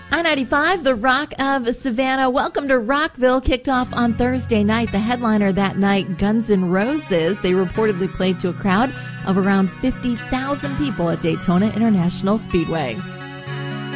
I-95, the Rock of Savannah. Welcome to Rockville. Kicked off on Thursday night. The headliner that night, Guns N' Roses. They reportedly played to a crowd of around 50,000 people at Daytona International Speedway.